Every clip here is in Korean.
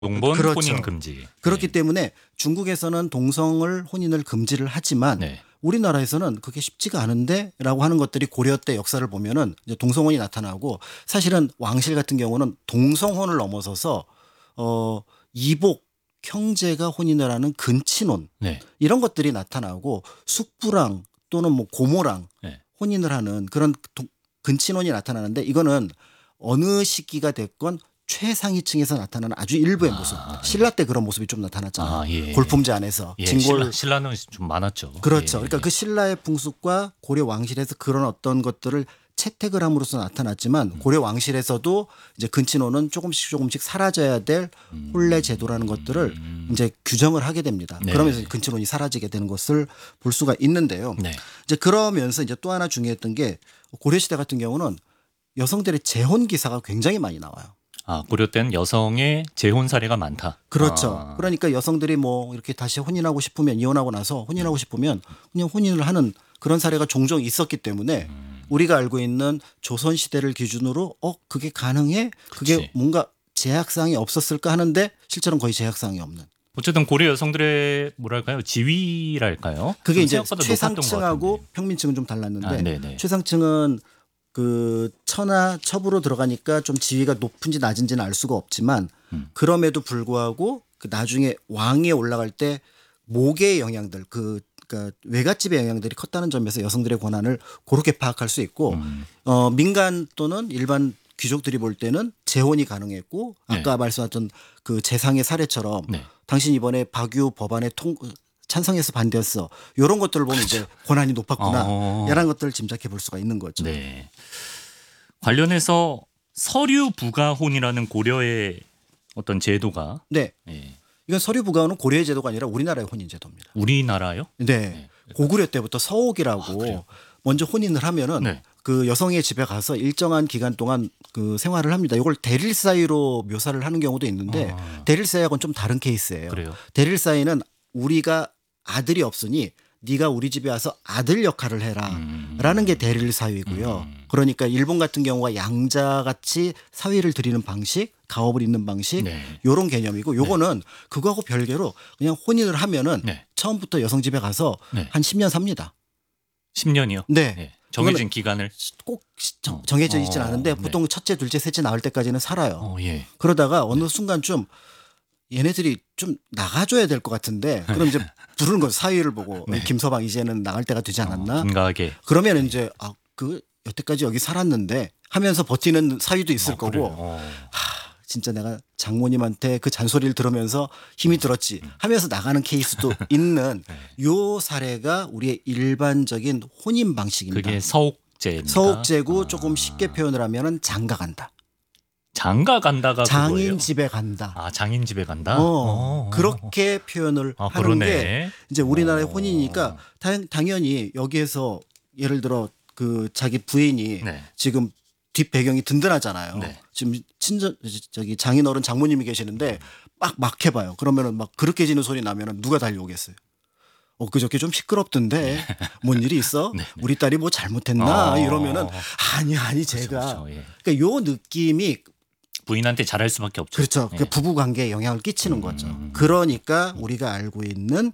동본 그렇죠. 혼인 금지. 그렇기 때문에 중국에서는 동성을 혼인을 금지를 하지만 네. 우리나라에서는 그게 쉽지가 않은데라고 하는 것들이 고려 때 역사를 보면은 이제 동성혼이 나타나고 사실은 왕실 같은 경우는 동성혼을 넘어서서 이복 형제가 혼인을 하는 근친혼 네. 이런 것들이 나타나고 숙부랑 또는 뭐 고모랑 네. 혼인을 하는 그런 근친혼이 나타나는데 이거는 어느 시기가 됐건 최상위층에서 나타나는 아주 일부의 모습. 신라 때 그런 모습이 좀 나타났잖아요. 예. 골품제 안에서 예, 진골. 신라는 좀 많았죠. 그렇죠. 예. 그러니까 그 신라의 풍습과 고려 왕실에서 그런 어떤 것들을 채택을 함으로써 나타났지만 고려 왕실에서도 이제 근친혼은 조금씩 사라져야 될 혼례 제도라는 것들을 이제 규정을 하게 됩니다. 네. 그러면서 근친혼이 사라지게 되는 것을 볼 수가 있는데요. 네. 이제 그러면서 이제 또 하나 중요했던 게 고려 시대 같은 경우는 여성들의 재혼 기사가 굉장히 많이 나와요. 아, 고려 때는 여성의 재혼 사례가 많다. 그렇죠. 아. 그러니까 여성들이 뭐 이렇게 다시 혼인하고 싶으면 이혼하고 나서 혼인하고 싶으면 그냥 혼인을 하는 그런 사례가 종종 있었기 때문에 우리가 알고 있는 조선 시대를 기준으로 그게 가능해? 그게 그치. 뭔가 제약사항이 없었을까 하는데 실제로는 거의 제약사항이 없는. 어쨌든 고려 여성들의 뭐랄까요? 지위랄까요? 그게 이제 생각보다 높았던 것 최상층하고 같은데. 평민층은 좀 달랐는데 아, 네네. 최상층은 그 처나 첩으로 들어가니까 좀 지위가 높은지 낮은지는 알 수가 없지만 그럼에도 불구하고 그 나중에 왕위에 올라갈 때 목의 영향들 그러니까 외갓집의 영향들이 컸다는 점에서 여성들의 권한을 그렇게 파악할 수 있고 민간 또는 일반 귀족들이 볼 때는 재혼이 가능했고 아까 말씀하셨던 그 재상의 사례처럼 네. 당신 이번에 박유 법안에 찬성해서 반대했어. 이런 것들을 보면 이제 권한이 높았구나. 이런 것들을 짐작해 볼 수가 있는 거죠. 네. 관련해서 서류 부가혼이라는 고려의 어떤 제도가 네. 예. 이건 서류 부가혼은 고려의 제도가 아니라 우리나라의 혼인 제도입니다. 우리나라요? 네. 고구려 때부터 서옥이라고 먼저 혼인을 하면은 네. 그 여성의 집에 가서 일정한 기간 동안 그 생활을 합니다. 이걸 대릴 사위로 묘사를 하는 경우도 있는데 대릴 사위하고는 좀 다른 케이스예요. 그래요? 대릴 사위는 우리가 아들이 없으니 네가 우리 집에 와서 아들 역할을 해라라는 게 대릴 사위고요. 그러니까 일본 같은 경우가 양자같이 사위를 드리는 방식, 가업을 잇는 방식 이런 개념이고 요거는 그거하고 별개로 그냥 혼인을 하면은 처음부터 여성 집에 가서 한 10년 삽니다. 10년이요? 네. 정해진 기간을 꼭 정해져 있지는 않은데 보통 첫째, 둘째, 셋째 나올 때까지는 살아요. 예. 그러다가 어느 순간쯤 얘네들이 좀 나가줘야 될 것 같은데 그럼 이제 부르는 거죠. 사위를 보고 김서방 이제는 나갈 때가 되지 않았나? 분가하게. 그러면 이제 여태까지 여기 살았는데 하면서 버티는 사위도 있을 거고 진짜 내가 장모님한테 그 잔소리를 들으면서 힘이 들었지 하면서 나가는 케이스도 있는 요 사례가 우리의 일반적인 혼인 방식입니다. 그게 서옥제입니다. 서옥제고 조금 쉽게 표현을 하면은 장가 간다. 장가 간다가 장인 그거예요? 집에 간다. 아, 장인 집에 간다? 그렇게 표현을 하는 그러네. 게 이제 우리나라의 혼인이니까 당연히 여기에서 예를 들어 그 자기 부인이 지금 뒷 배경이 든든하잖아요. 지금 장인어른 장모님이 계시는데 막 해봐요. 그러면은 막 그렇게 지는 소리 나면은 누가 달려오겠어요. 그저께 좀 시끄럽던데 뭔 일이 있어? 우리 딸이 뭐 잘못했나? 이러면은 아니 제가 그러니까 요 느낌이 부인한테 잘할 수밖에 없죠. 그렇죠. 그 부부 관계에 영향을 끼치는 거죠. 그러니까 우리가 알고 있는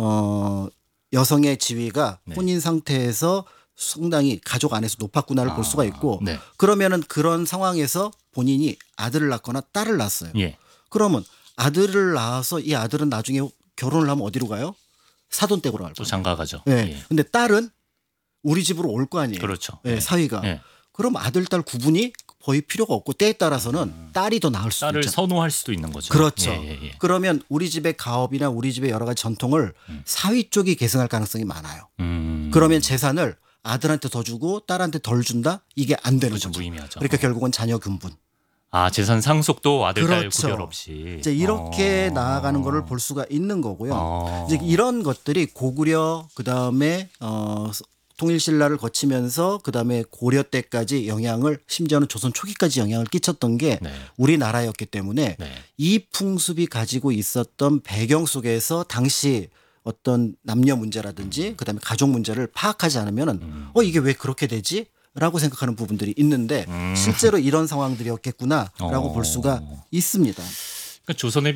여성의 지위가 혼인 상태에서 상당히 가족 안에서 높았구나를 볼 수가 있고 그러면은 그런 상황에서 본인이 아들을 낳거나 딸을 낳았어요. 그러면 아들을 낳아서 이 아들은 나중에 결혼을 하면 어디로 가요? 사돈댁으로 갈 거예요. 또 장가 가죠. 근데 딸은 우리 집으로 올 거 아니에요. 그렇죠. 사위가. 그럼 아들, 딸 구분이 거의 필요가 없고 때에 따라서는 딸이 더 나을 수도 있죠. 딸을 선호할 수도 있는 거죠. 그렇죠. 그러면 우리 집의 가업이나 우리 집의 여러 가지 전통을 사위 쪽이 계승할 가능성이 많아요. 그러면 재산을 아들한테 더 주고 딸한테 덜 준다? 이게 안 되는 거죠. 무의미하죠. 그러니까 결국은 자녀 분분. 재산 상속도 아들, 딸 그렇죠. 구별 없이. 이제 이렇게 나아가는 거를 볼 수가 있는 거고요. 이제 이런 것들이 고구려 그다음에 통일신라를 거치면서 그다음에 고려 때까지 영향을 심지어는 조선 초기까지 영향을 끼쳤던 게 우리나라였기 때문에 이 풍습이 가지고 있었던 배경 속에서 당시 어떤 남녀 문제라든지 그다음에 가족 문제를 파악하지 않으면은 이게 왜 그렇게 되지? 라고 생각하는 부분들이 있는데 실제로 이런 상황들이었겠구나라고 볼 수가 있습니다. 그러니까 조선의